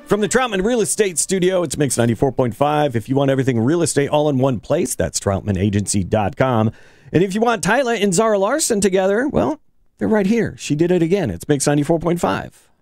From the Troutman Real Estate Studio, it's Mix 94.5. If you want everything real estate all in one place, that's TroutmanAgency.com. And if you want Tyler and Zara Larson together, well, they're right here. She did it again. It's Mix 94.5.